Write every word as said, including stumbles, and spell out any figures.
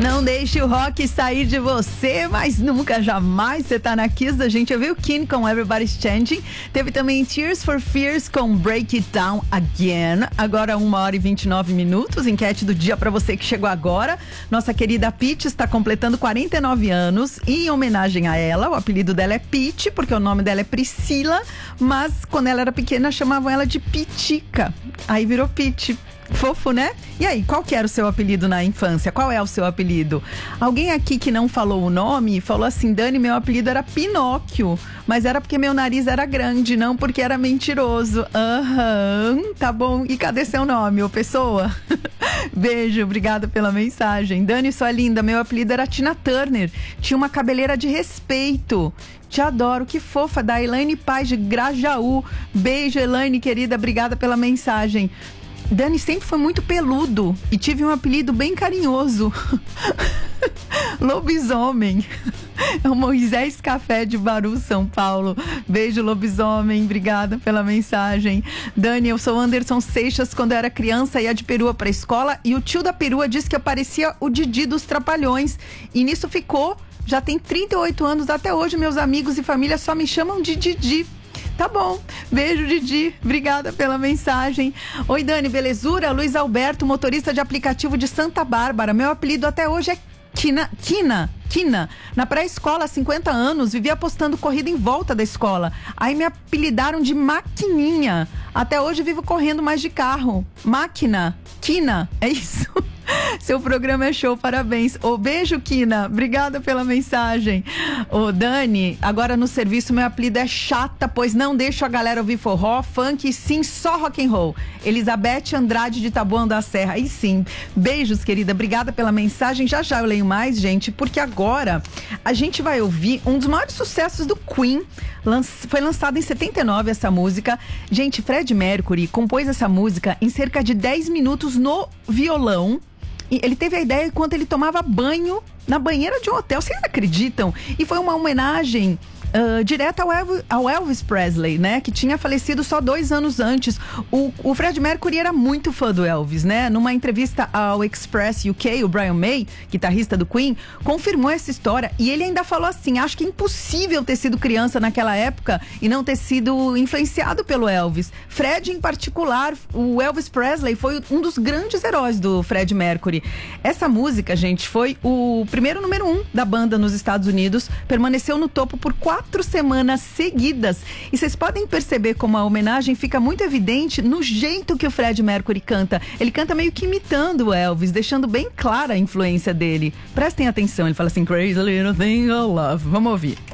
Não deixe o rock sair de você, mas nunca, jamais você tá na Kiss. A gente ouviu Keane com Everybody's Changing. Teve também Tears for Fears com Break It Down Again. Agora uma hora e vinte e nove minutos. Enquete do dia pra você que chegou agora. Nossa querida Pitty está completando quarenta e nove anos. E em homenagem a ela, o apelido dela é Pitty, porque o nome dela é Priscila. Mas quando ela era pequena, chamavam ela de Pitica. Aí virou Pitty. Fofo, né? E aí, qual que era o seu apelido na infância? Qual é o seu apelido? Alguém aqui que não falou o nome falou assim: Dani, meu apelido era Pinóquio, mas era porque meu nariz era grande, não porque era mentiroso. Aham, uhum, tá bom. E cadê seu nome, ô pessoa? Beijo, obrigada pela mensagem. Dani, sua linda, meu apelido era Tina Turner. Tinha uma cabeleira de respeito. Te adoro, que fofa, da Elaine Paz de Grajaú. Beijo, Elaine, querida, obrigada pela mensagem. Dani sempre foi muito peludo e tive um apelido bem carinhoso. Lobisomem. É o Moisés Café de Baru, São Paulo. Beijo, lobisomem. Obrigada pela mensagem. Dani, eu sou Anderson Seixas. Quando eu era criança, ia de perua pra escola e o tio da perua disse que eu parecia o Didi dos Trapalhões. E nisso ficou. Já tem trinta e oito anos. Até hoje, meus amigos e família só me chamam de Didi. Tá bom, beijo, Didi, obrigada pela mensagem. Oi, Dani, belezura? Luiz Alberto, motorista de aplicativo de Santa Bárbara. Meu apelido até hoje é Quina, Quina, Quina. Na pré-escola, há cinquenta anos, vivia apostando corrida em volta da escola. Aí me apelidaram de Maquininha. Até hoje vivo correndo mais de carro. Máquina, Quina, é isso? Seu programa é show, parabéns. Ô, beijo, Quina, obrigada pela mensagem. Ô, Dani, agora no serviço meu apelido é Chata, pois não deixo a galera ouvir forró, funk e sim só rock and roll. Elizabeth Andrade de Taboão da Serra, aí sim. Beijos, querida, obrigada pela mensagem. Já já eu leio mais, gente, porque agora a gente vai ouvir um dos maiores sucessos do Queen. Lanç... Foi lançado em setenta e nove essa música. Gente, Freddie Mercury compôs essa música em cerca de dez minutos no violão. Ele teve a ideia enquanto ele tomava banho na banheira de um hotel, vocês acreditam? E foi uma homenagem uh, direta ao Elvis, ao Elvis Presley, né? Que tinha falecido só dois anos antes. O, o Fred Mercury era muito fã do Elvis, né? Numa entrevista ao Express U K, o Brian May, guitarrista do Queen, confirmou essa história. E ele ainda falou assim: acho que é impossível ter sido criança naquela época e não ter sido influenciado pelo Elvis. Fred, em particular, o Elvis Presley foi um dos grandes heróis do Fred Mercury. Essa música, gente, foi o primeiro número um da banda nos Estados Unidos, permaneceu no topo por quatro semanas seguidas. E vocês podem perceber como a homenagem fica muito evidente no jeito que o Fred Mercury canta. Ele canta meio que imitando o Elvis, deixando bem clara a influência dele. Prestem atenção, ele fala assim: Crazy little thing of love. Vamos ouvir.